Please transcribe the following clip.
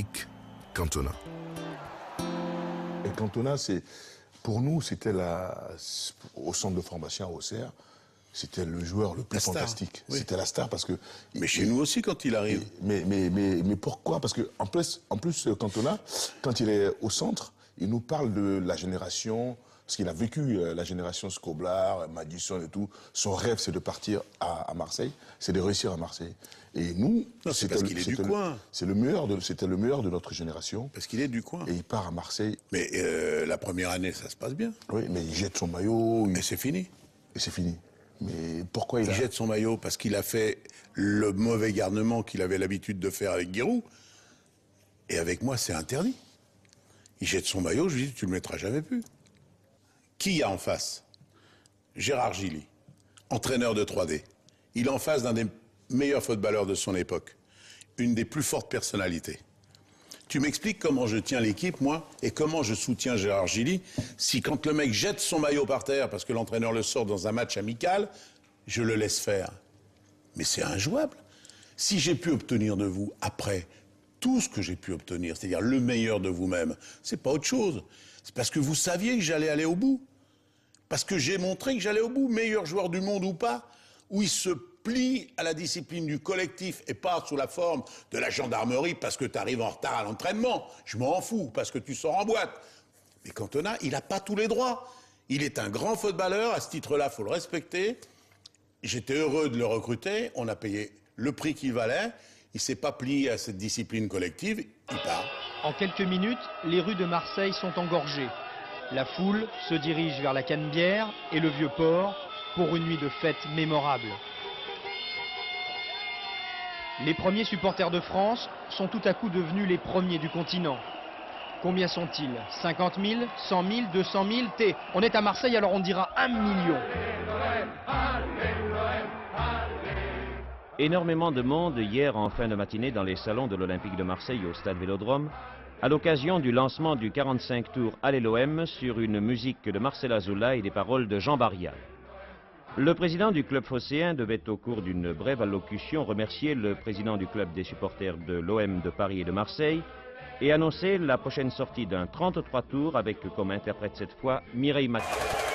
Eric Cantona. Et Cantona, pour nous, c'était au centre de formation à Auxerre, c'était le joueur le plus fantastique. Oui. C'était la star parce que... Mais chez nous aussi, quand il arrive. Mais pourquoi? Parce que en plus, Cantona, quand il est au centre, il nous parle de la génération... Parce qu'il a vécu la génération Scoblar, Madison et tout. Son rêve, c'est de partir à Marseille, c'est de réussir à Marseille. Et nous, c'est parce qu'il est du coin. C'était le meilleur de notre génération. Parce qu'il est du coin. Et il part à Marseille. Mais la première année, ça se passe bien. Oui, mais il jette son maillot. Et c'est fini. Et c'est fini. Mais pourquoi il jette son maillot? Parce qu'il a fait le mauvais garnement qu'il avait l'habitude de faire avec Giroud. Et avec moi, c'est interdit. Il jette son maillot, je lui dis, tu le mettras jamais plus. Qui y a en face? Gérard Gilly, entraîneur de 3D. Il est en face d'un des meilleurs footballeurs de son époque. Une des plus fortes personnalités. Tu m'expliques comment je tiens l'équipe, moi, et comment je soutiens Gérard Gilly, si quand le mec jette son maillot par terre, parce que l'entraîneur le sort dans un match amical, je le laisse faire. Mais c'est injouable. Si j'ai pu obtenir de vous, après, tout ce que j'ai pu obtenir, c'est-à-dire le meilleur de vous-même, c'est pas autre chose. C'est parce que vous saviez que j'allais aller au bout. Parce que j'ai montré que j'allais au bout, meilleur joueur du monde ou pas, où il se plie à la discipline du collectif et pas sous la forme de la gendarmerie parce que tu arrives en retard à l'entraînement. Je m'en fous, parce que tu sors en boîte. Mais Cantona, il n'a pas tous les droits. Il est un grand footballeur, à ce titre-là, il faut le respecter. J'étais heureux de le recruter, on a payé le prix qu'il valait. Il ne s'est pas plié à cette discipline collective, il part. En quelques minutes, les rues de Marseille sont engorgées. La foule se dirige vers la Canebière et le Vieux-Port pour une nuit de fête mémorable. Les premiers supporters de France sont tout à coup devenus les premiers du continent. Combien sont-ils? 50 000, 100 000, 200 000 On est à Marseille, alors on dira 1 million. Énormément de monde hier en fin de matinée dans les salons de l'Olympique de Marseille au stade Vélodrome, à l'occasion du lancement du 45 tours Allez l'OM sur une musique de Marcel Azoula et des paroles de Jean Barrial. Le président du club phocéen devait au cours d'une brève allocution remercier le président du club des supporters de l'OM de Paris et de Marseille et annoncer la prochaine sortie d'un 33 tours avec comme interprète cette fois Mireille Mathieu.